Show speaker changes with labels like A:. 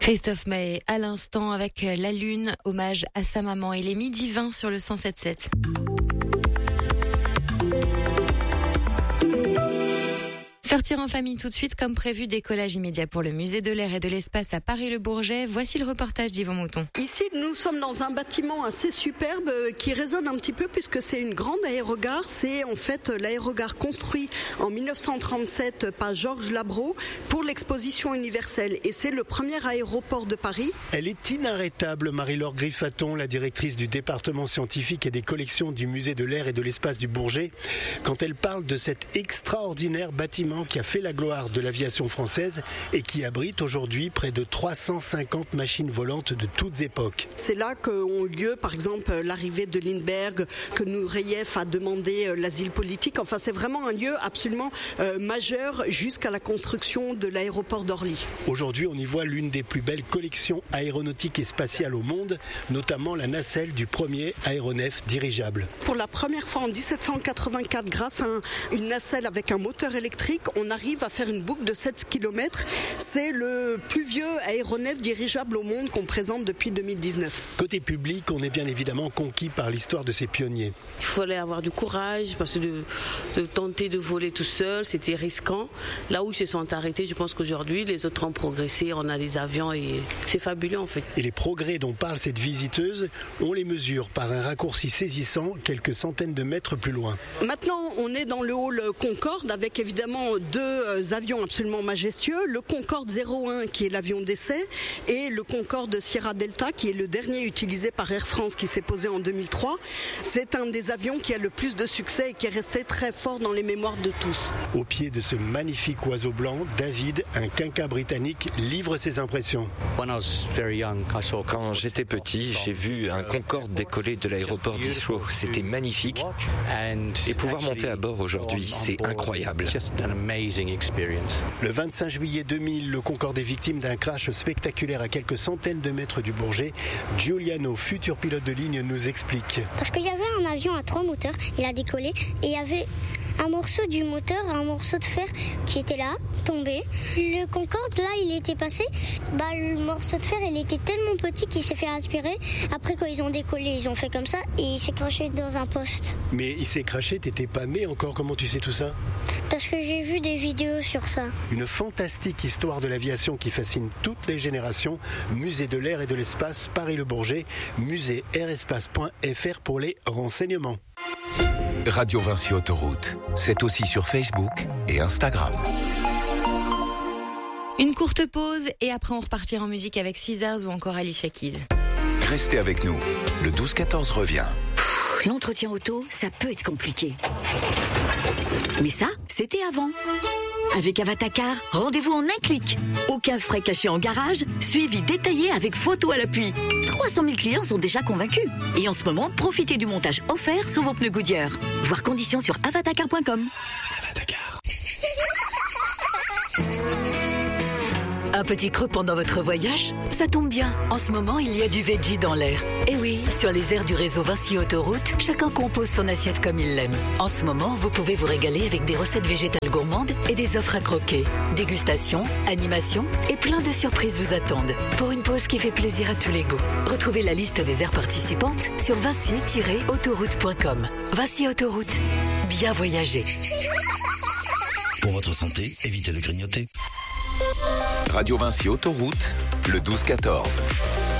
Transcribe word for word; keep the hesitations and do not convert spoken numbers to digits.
A: Christophe Maé à l'instant avec La Lune, hommage à sa maman. Il est midi vingt sur le cent sept sept. Sortir en famille tout de suite, comme prévu, décollage immédiat pour le musée de l'air et de l'espace à Paris-le-Bourget. Voici le reportage d'Yvon Mouton.
B: Ici, nous sommes dans un bâtiment assez superbe qui résonne un petit peu puisque c'est une grande aérogare. C'est en fait l'aérogare construit en dix-neuf cent trente-sept par Georges Labro pour l'exposition universelle. Et c'est le premier aéroport de Paris.
C: Elle est inarrêtable, Marie-Laure Griffaton, la directrice du département scientifique et des collections du musée de l'air et de l'espace du Bourget, quand elle parle de cet extraordinaire bâtiment qui a fait la gloire de l'aviation française et qui abrite aujourd'hui près de trois cent cinquante machines volantes de toutes époques.
B: C'est là qu'ont eu lieu, par exemple, l'arrivée de Lindbergh, que Nureyev a demandé l'asile politique. Enfin, c'est vraiment un lieu absolument euh, majeur jusqu'à la construction de l'aéroport d'Orly.
C: Aujourd'hui, on y voit l'une des plus belles collections aéronautiques et spatiales au monde, notamment la nacelle du premier aéronef dirigeable.
B: Pour la première fois en dix-sept cent quatre-vingt-quatre, grâce à un, une nacelle avec un moteur électrique, on arrive à faire une boucle de sept kilomètres. C'est le plus vieux aéronef dirigeable au monde qu'on présente depuis deux mille dix-neuf.
C: Côté public, on est bien évidemment conquis par l'histoire de ces pionniers.
D: Il fallait avoir du courage parce que de, de tenter de voler tout seul, c'était risquant. Là où ils se sont arrêtés, je pense qu'aujourd'hui, les autres ont progressé. On a des avions et c'est fabuleux en fait.
C: Et les progrès dont parle cette visiteuse, on les mesure par un raccourci saisissant quelques centaines de mètres plus loin.
B: Maintenant, on est dans le hall Concorde avec évidemment deux avions absolument majestueux, le Concorde zéro un qui est l'avion d'essai et le Concorde Sierra Delta qui est le dernier utilisé par Air France qui s'est posé en deux mille trois. C'est un des avions qui a le plus de succès et qui est resté très fort dans les mémoires de tous.
C: Au pied de ce magnifique oiseau blanc, David, un quinca britannique, livre ses impressions.
E: Quand j'étais petit, j'ai vu un Concorde décoller de l'aéroport d'Heathrow. C'était magnifique. Et pouvoir monter à bord aujourd'hui, c'est incroyable.
C: Le vingt-cinq juillet deux mille, le Concorde est victime d'un crash spectaculaire à quelques centaines de mètres du Bourget. Giuliano, futur pilote de ligne, nous explique.
F: Parce qu'il y avait un avion à trois moteurs, il a décollé et il y avait un morceau du moteur, un morceau de fer qui était là, tombé. Le Concorde, là, il était passé. Bah, le morceau de fer, il était tellement petit qu'il s'est fait aspirer. Après, quand ils ont décollé, ils ont fait comme ça et il s'est craché dans un poste.
C: Mais il s'est craché, t'étais pas né encore, comment tu sais tout ça ?
F: Parce que j'ai vu des vidéos sur ça.
C: Une fantastique histoire de l'aviation qui fascine toutes les générations. Musée de l'air et de l'espace, Paris-le-Bourget, musée air espace point f r pour les renseignements.
G: Radio Vinci Autoroute, c'est aussi sur Facebook et Instagram.
A: Une courte pause et après on repartira en musique avec Caesars ou encore Alicia Keys.
G: Restez avec nous, le douze quatorze revient.
H: Pff, l'entretien auto, ça peut être compliqué. Mais ça, c'était avant. Avec Avatacar, rendez-vous en un clic. Aucun frais cachés en garage, suivi détaillé avec photo à l'appui. trois cent mille clients sont déjà convaincus. Et en ce moment, profitez du montage offert sur vos pneus Goodyear. Voir conditions sur avatacar point com.
G: Avatacar.
H: Un petit creux pendant votre voyage ? Ça tombe bien. En ce moment, il y a du veggie dans l'air. Et oui, sur les aires du réseau Vinci Autoroute, chacun compose son assiette comme il l'aime. En ce moment, vous pouvez vous régaler avec des recettes végétales gourmandes et des offres à croquer. Dégustation, animation et plein de surprises vous attendent. Pour une pause qui fait plaisir à tous les goûts. Retrouvez la liste des aires participantes sur vinci tiret autoroute point com. Vinci Autoroute. Bien voyager.
I: Pour votre santé, évitez de grignoter.
G: Radio Vinci Autoroute, le douze quatorze.